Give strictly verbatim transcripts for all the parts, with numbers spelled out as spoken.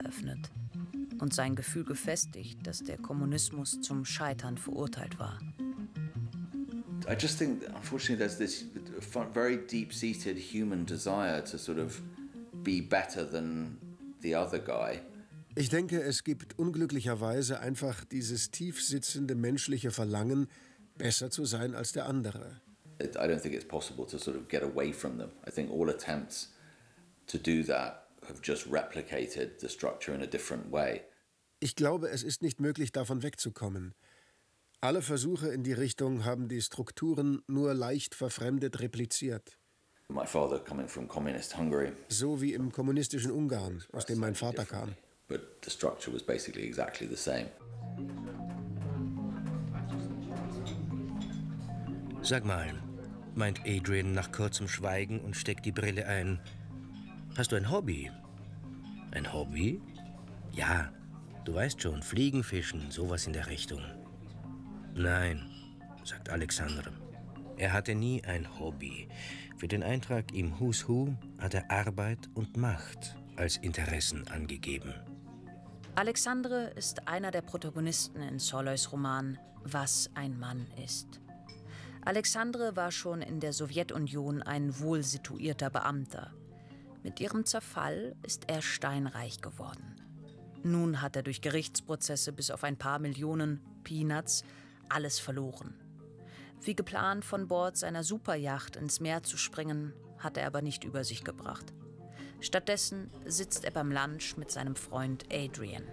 eröffnet und sein Gefühl gefestigt, dass der Kommunismus zum Scheitern verurteilt war. I just think, unfortunately, there's this very deep-seated human desire to sort of be better than the other guy. Ich denke, es gibt unglücklicherweise einfach dieses tiefsitzende menschliche Verlangen, besser zu sein als der andere. I don't think it's possible to sort of get away from them. I think all attempts to do that have just replicated the structure in a different way. Ich glaube, es ist nicht möglich, davon wegzukommen. Alle Versuche in die Richtung haben die Strukturen nur leicht verfremdet repliziert. My father coming from communist Hungary. So wie im kommunistischen Ungarn, aus dem mein Vater kam. But the structure was basically exactly the same. Sag mal, meint Adrian nach kurzem Schweigen und steckt die Brille ein. Hast du ein Hobby? Ein Hobby? Ja, du weißt schon, Fliegen, Fischen, sowas in der Richtung. Nein, sagt Alexandre. Er hatte nie ein Hobby. Für den Eintrag im Who's Who hat er Arbeit und Macht als Interessen angegeben. Alexandre ist einer der Protagonisten in Solois Roman »Was ein Mann ist«. Alexandre war schon in der Sowjetunion ein wohlsituierter Beamter. Mit ihrem Zerfall ist er steinreich geworden. Nun hat er durch Gerichtsprozesse bis auf ein paar Millionen Peanuts alles verloren. Wie geplant, von Bord seiner Superyacht ins Meer zu springen, hat er aber nicht über sich gebracht. Stattdessen sitzt er beim Lunch mit seinem Freund Adrian.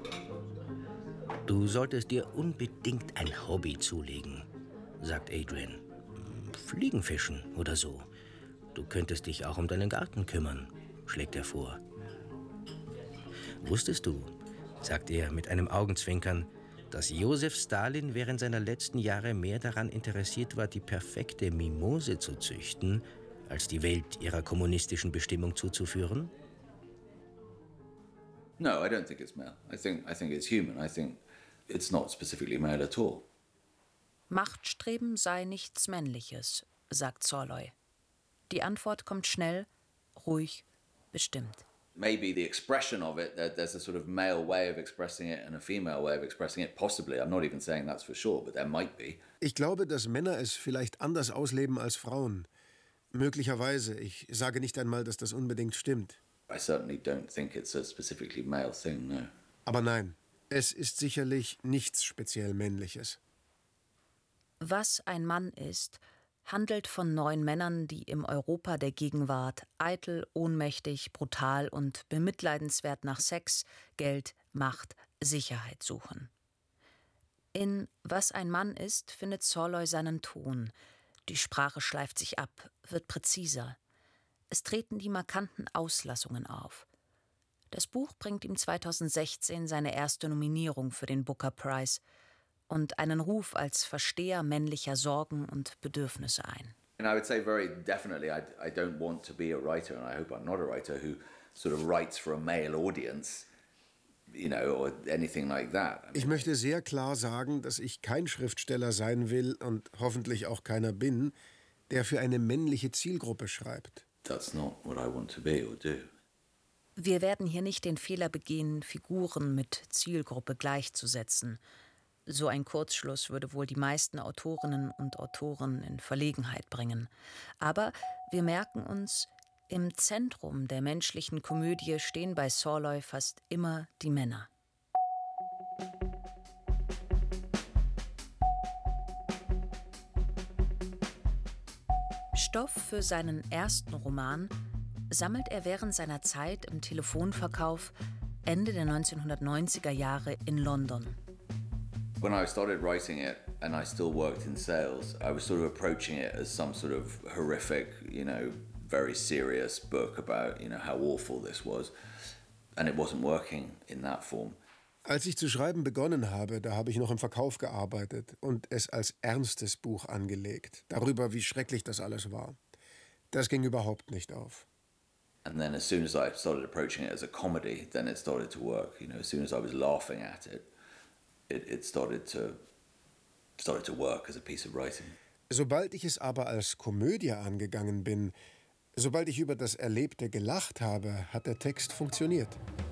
Du solltest dir unbedingt ein Hobby zulegen, sagt Adrian. Fliegenfischen oder so. Du könntest dich auch um deinen Garten kümmern, schlägt er vor. Wusstest du, sagt er mit einem Augenzwinkern, dass Josef Stalin während seiner letzten Jahre mehr daran interessiert war, die perfekte Mimose zu züchten, als die Welt ihrer kommunistischen Bestimmung zuzuführen? No, I don't think it's male. I think I think it's human. I think it's not specifically male at all. Machtstreben sei nichts Männliches, sagt Sorloy. Die Antwort kommt schnell, ruhig, bestimmt. Maybe the expression of it, there's a sort of male way of expressing it and a female way of expressing it, possibly. I'm not even saying that's for sure, but there might be. Ich glaube, dass Männer es vielleicht anders ausleben als Frauen. Möglicherweise. Ich sage nicht einmal, dass das unbedingt stimmt. I certainly don't think it's a specifically male thing, no. Aber nein, es ist sicherlich nichts speziell Männliches. Was ein Mann ist, handelt von neun Männern, die im Europa der Gegenwart eitel, ohnmächtig, brutal und bemitleidenswert nach Sex, Geld, Macht, Sicherheit suchen. In Was ein Mann ist findet Sorloy seinen Ton. Die Sprache schleift sich ab, wird präziser. Es treten die markanten Auslassungen auf. Das Buch bringt ihm zweitausendsechzehn seine erste Nominierung für den Booker Prize und einen Ruf als Versteher männlicher Sorgen und Bedürfnisse ein. And I would say very definitely I, I don't want to be a writer, and I hope I'm not a writer who sort of writes for a male audience, you know, or anything like that. I mean, ich möchte sehr klar sagen, dass ich kein Schriftsteller sein will und hoffentlich auch keiner bin, der für eine männliche Zielgruppe schreibt. That's not what I want to be or do. Wir werden hier nicht den Fehler begehen, Figuren mit Zielgruppe gleichzusetzen. So ein Kurzschluss würde wohl die meisten Autorinnen und Autoren in Verlegenheit bringen. Aber wir merken uns, im Zentrum der menschlichen Komödie stehen bei Sorloy fast immer die Männer. Stoff für seinen ersten Roman sammelt er während seiner Zeit im Telefonverkauf Ende der neunzehnhundertneunziger Jahre in London. When I started writing it and I still worked in sales, I was sort of approaching it as some sort of horrific, you know, very serious book about, you know, how awful this was. And it wasn't working in that form. Als ich zu schreiben begonnen habe, da habe ich noch im Verkauf gearbeitet und es als ernstes Buch angelegt, darüber, wie schrecklich das alles war. Das ging überhaupt nicht auf. And then as soon as I started approaching it as a comedy, then it started to work. You know, as soon as I was laughing at it, It, it started to, started to work as a piece of writing. Sobald ich es aber als Komödie angegangen bin, sobald ich über das Erlebte gelacht habe, hat der Text funktioniert.